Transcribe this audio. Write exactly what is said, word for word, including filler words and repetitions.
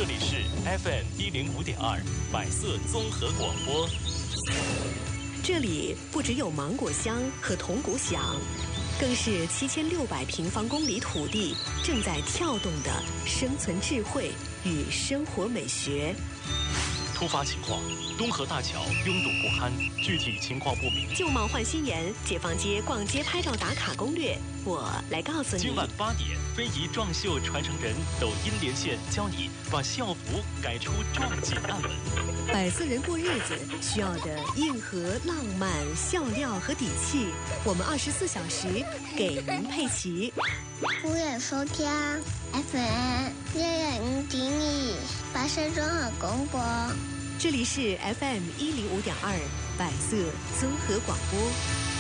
里是 F M 一零五点二百色综合广播。 这里不只有芒果香和铜鼓响，更是七千六百平方公里土地正在跳动的生存智慧与生活美学。 突发情况，东河大桥拥堵不堪，具体情况不明。 旧貌换新颜，解放街逛街拍照打卡攻略，我来告诉你。 今晚八点，非遗壮绣传承人抖音连线，教你把校服改出壮锦案文。 百色人过日子需要的硬核、浪漫、笑料和底气，我们二十四小时给您配齐。 欢迎收听 F M 一零五点二百色综合广播。 这里是 F M 一零五点二百色综合广播。